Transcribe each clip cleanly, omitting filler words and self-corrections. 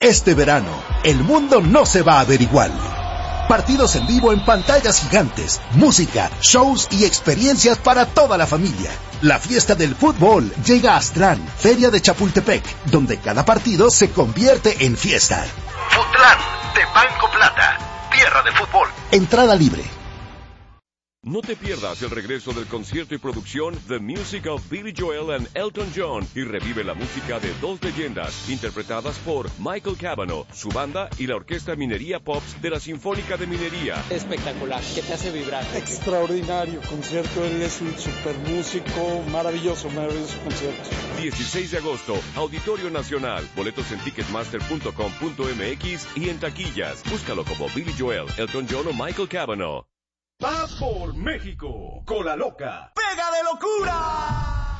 Este verano, el mundo no se va a ver igual. Partidos en vivo en pantallas gigantes, música, shows y experiencias para toda la familia. La fiesta del fútbol llega a Aztlán, Feria de Chapultepec, donde cada partido se convierte en fiesta. Futlán, de Banco Plata, tierra de fútbol. Entrada libre. No te pierdas el regreso del concierto y producción The Music of Billy Joel and Elton John y revive la música de dos leyendas interpretadas por Michael Cavanaugh, su banda y la Orquesta Minería Pops de la Sinfónica de Minería. Espectacular, que te hace vibrar. Extraordinario concierto, él es un super músico, maravilloso concierto. 16 de agosto, Auditorio Nacional, boletos en ticketmaster.com.mx y en taquillas. Búscalo como Billy Joel, Elton John o Michael Cavanaugh. Va por México, Cola Loca. ¡Pega de locura!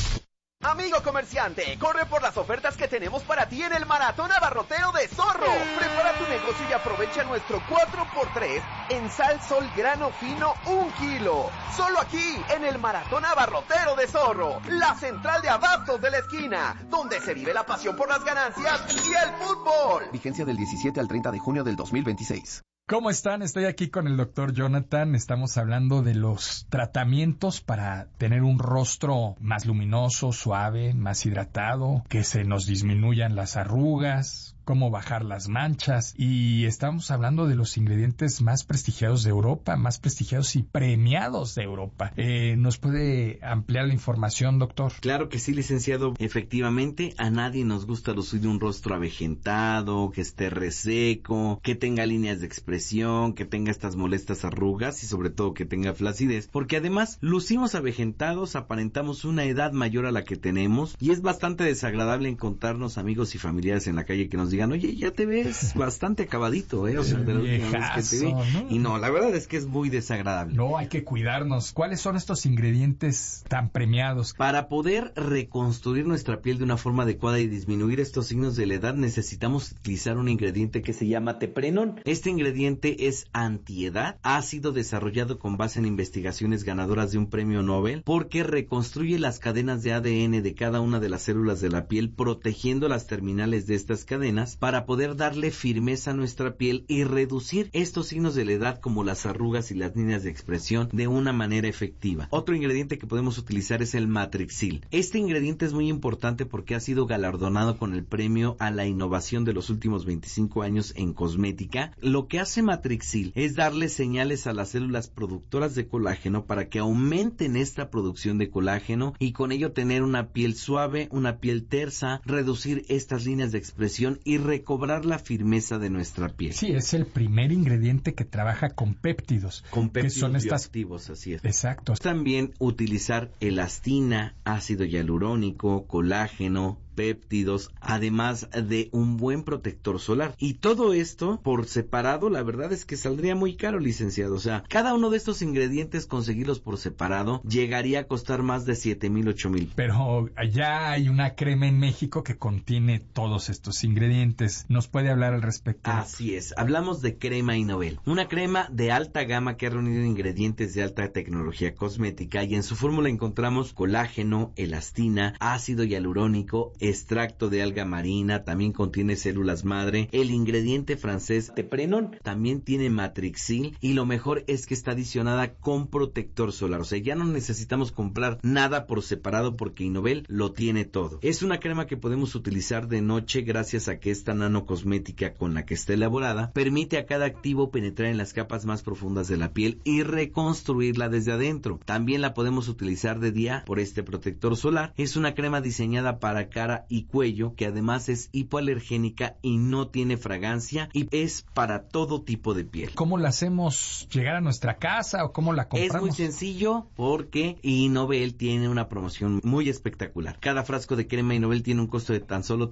Amigo comerciante, corre por las ofertas que tenemos para ti en el Maratón Abarrotero de Zorro. Prepara tu negocio y aprovecha nuestro 4x3 en sal sol grano fino 1 kilo. Solo aquí, en el Maratón Abarrotero de Zorro, la central de abastos de la esquina, donde se vive la pasión por las ganancias y el fútbol. Vigencia del 17 al 30 de junio del 2026. ¿Cómo están? Estoy aquí con el doctor Jonathan. Estamos hablando de los tratamientos para tener un rostro más luminoso, suave, más hidratado, que se nos disminuyan las arrugas, cómo bajar las manchas. Y estamos hablando de los ingredientes más prestigiados de Europa, más prestigiados y premiados de Europa. ¿Nos puede ampliar la información, doctor? Claro que sí, licenciado. Efectivamente, a nadie nos gusta lucir un rostro avejentado, que esté reseco, que tenga líneas de expresión, que tenga estas molestas arrugas y sobre todo que tenga flacidez, porque además lucimos avejentados, aparentamos una edad mayor a la que tenemos y es bastante desagradable encontrarnos amigos y familiares en la calle que nos digan, oye, ya te ves bastante acabadito, o sea, de la última vez que te vi. ¿No? Y no, la verdad es que es muy desagradable. No, hay que cuidarnos. ¿Cuáles son estos ingredientes tan premiados? Para poder reconstruir nuestra piel de una forma adecuada y disminuir estos signos de la edad, necesitamos utilizar un ingrediente que se llama teprenón. Este ingrediente es antiedad, ha sido desarrollado con base en investigaciones ganadoras de un premio Nobel, porque reconstruye las cadenas de ADN de cada una de las células de la piel, protegiendo las terminales de estas cadenas para poder darle firmeza a nuestra piel y reducir estos signos de la edad como las arrugas y las líneas de expresión de una manera efectiva. Otro ingrediente que podemos utilizar es el Matrixil. Este ingrediente es muy importante porque ha sido galardonado con el premio a la innovación de los últimos 25 años en cosmética. Lo que hace Matrixil es darle señales a las células productoras de colágeno para que aumenten esta producción de colágeno y con ello tener una piel suave, una piel tersa, reducir estas líneas de expresión y recobrar la firmeza de nuestra piel. Sí, es el primer ingrediente que trabaja con péptidos. Con péptidos que son estas... bioactivos, así es. Exacto. También utilizar elastina, ácido hialurónico, colágeno, péptidos, además de un buen protector solar. Y todo esto por separado, la verdad es que saldría muy caro, licenciado. O sea, cada uno de estos ingredientes, conseguirlos por separado, llegaría a costar más de 7,000, 8,000. Pero allá hay una crema en México que contiene todos estos ingredientes. ¿Nos puede hablar al respecto? Así es, hablamos de crema Innovel. Una crema de alta gama que ha reunido ingredientes de alta tecnología cosmética y en su fórmula encontramos colágeno, elastina, ácido hialurónico, extracto de alga marina, también contiene células madre, el ingrediente francés teprenón, también tiene Matrixil y lo mejor es que está adicionada con protector solar, o sea, ya no necesitamos comprar nada por separado porque Innovel lo tiene todo. Es una crema que podemos utilizar de noche gracias a que esta nanocosmética con la que está elaborada permite a cada activo penetrar en las capas más profundas de la piel y reconstruirla desde adentro. También la podemos utilizar de día por este protector solar. Es una crema diseñada para cara y cuello que además es hipoalergénica y no tiene fragancia y es para todo tipo de piel. ¿Cómo la hacemos llegar a nuestra casa o cómo la compramos? Es muy sencillo porque Innovel tiene una promoción muy espectacular. Cada frasco de crema Innovel tiene un costo de tan solo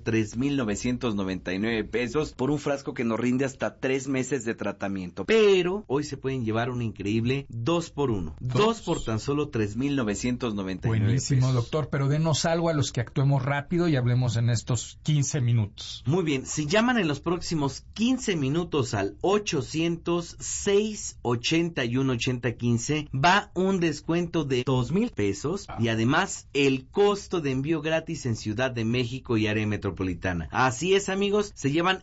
3,999 pesos por un frasco que nos rinde hasta 3 meses de tratamiento. Pero hoy se pueden llevar un increíble 2x1. 2 por tan solo 3,999 Buenísimo, pesos. doctor, pero denos algo a los que actuemos rápido y hablemos en estos 15 minutos. Muy bien, si llaman en los próximos 15 minutos al 800-681-8015, va un descuento de 2,000 pesos y además el costo de envío gratis en Ciudad de México y área metropolitana. Así es, amigos, se llevan